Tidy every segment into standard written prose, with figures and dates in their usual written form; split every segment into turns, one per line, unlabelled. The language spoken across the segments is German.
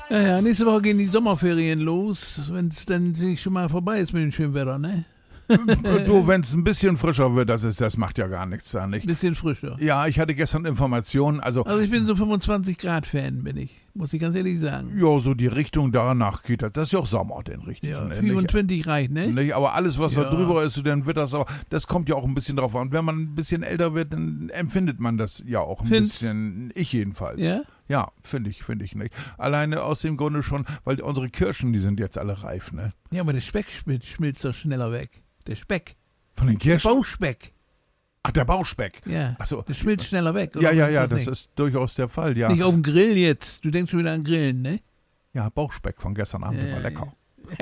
Ja, nächste Woche gehen die Sommerferien los, wenn es dann nicht schon mal vorbei ist mit dem schönen Wetter, ne?
Du, wenn es ein bisschen frischer wird, das macht ja gar nichts da, nicht?
Bisschen frischer.
Ja, ich hatte gestern Informationen, also
ich bin so 25 Grad Fan, bin ich. Muss ich ganz ehrlich sagen.
ja, so die Richtung danach geht das. Das ist ja auch Sommer, den richtigen.
Ja,
ne?
25 reicht, ne?
Nicht, aber alles, was da
Ja.
drüber ist, dann wird das auch, das kommt ja auch ein bisschen drauf an. Wenn man ein bisschen älter wird, dann empfindet man das ja auch ein
Findest?
bisschen, ich jedenfalls.
Ja?
Ja, finde ich nicht. Alleine aus dem Grunde schon, weil unsere Kirschen, die sind jetzt alle reif, ne?
Ja, aber der Speck schmilzt doch schneller weg. Der Speck.
Von den
Der
Kirschen?
Bauchspeck.
Ach, der Bauchspeck.
Ja.
Ach so.
Der schmilzt schneller weg. oder?
Ja,
Ist
das
nicht?
ist durchaus der Fall, ja.
Nicht auf dem Grill jetzt. Du denkst schon wieder an Grillen, ne?
Ja, Bauchspeck von gestern Abend, der war lecker.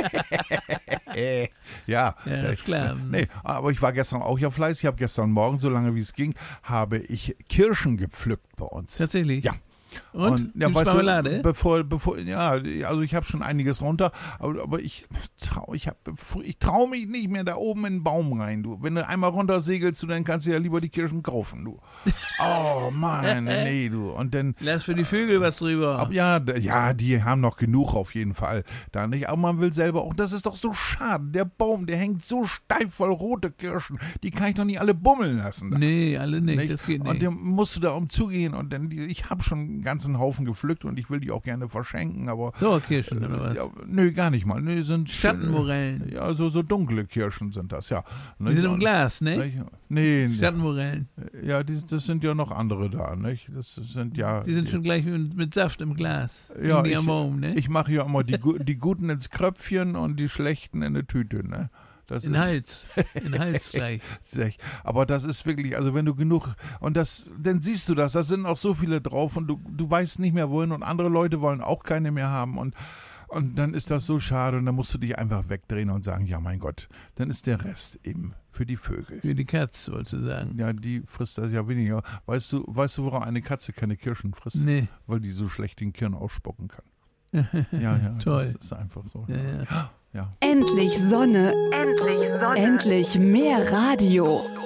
Ja,
ja,
ist klar.
Nee, aber ich war gestern auch ja fleißig. Ich habe gestern Morgen, so lange wie es ging, habe ich Kirschen gepflückt bei uns.
Tatsächlich.
Ja.
Und?
ja,
Gibt's
weißt
Marmelade?
du, ja, also ich habe schon einiges runter, aber ich trau mich nicht mehr da oben in den Baum rein, du. Wenn du einmal runter segelst, dann kannst du ja lieber die Kirschen kaufen, du. Oh Mann, nee, du. Und dann
Lass für die Vögel was drüber.
ja, die haben noch genug auf jeden Fall. Da nicht, aber man will selber auch, das ist doch so schade. Der Baum, der hängt so steif voll rote Kirschen, die kann ich doch nicht alle bummeln lassen. Da.
Nee, alle nicht. Das geht
Und
nicht.
dann musst du da umzugehen und dann, ich habe schon einen ganzen Haufen gepflückt und ich will die auch gerne verschenken, aber
Sauerkirschen oder was?
ja, nö, gar nicht mal. Nö, sind
Schattenmorellen.
Ja, so dunkle Kirschen sind das, ja.
Die sind im Glas, ne?
Nee,
Schattenmorellen.
ja, das sind ja noch andere da, nicht? Das sind ja.
Die sind schon gleich mit Saft im Glas.
Ja,
Die am Baum, ne?
ich mache ja immer die Guten ins Kröpfchen und die Schlechten in eine Tüte, ne? Das
In
ist,
Hals. In Hals gleich.
aber das ist wirklich, also wenn du genug, und das, dann siehst du das, da sind auch so viele drauf und du weißt nicht mehr wohin und andere Leute wollen auch keine mehr haben und dann ist das so schade und dann musst du dich einfach wegdrehen und sagen, ja mein Gott, dann ist der Rest eben für die Vögel.
Für die Katze, wolltest du sagen.
Ja, die frisst das ja weniger. Weißt du, warum eine Katze keine Kirschen frisst?
Nee.
Weil die so schlecht den Kirn ausspucken kann. Ja,
Toll.
das ist einfach so.
Ja.
Ja.
Endlich Sonne. Endlich Sonne. Endlich mehr Radio.